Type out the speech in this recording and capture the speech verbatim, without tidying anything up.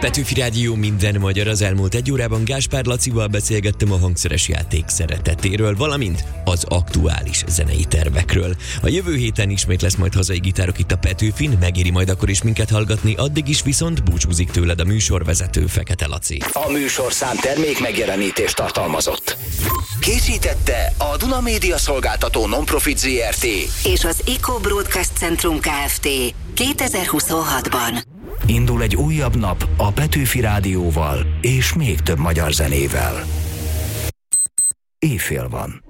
Petőfi Rádió, minden magyar. Az elmúlt egy órában Gáspár Lacival beszélgettem a hangszeres játék szeretetéről, valamint az aktuális zenei tervekről. A jövő héten ismét lesz majd hazai gitárok itt a Petőfin, megéri majd akkor is minket hallgatni, addig is viszont búcsúzik tőled a műsorvezető, Fekete Laci. A műsorszám termék megjelenítést tartalmazott. Készítette a Duna Média Szolgáltató Non-Profit zé er té és az Eco Broadcast Centrum Kft. kétezer-huszonhatban. Indul egy újabb nap a Petőfi Rádióval és még több magyar zenével. Éjfél van.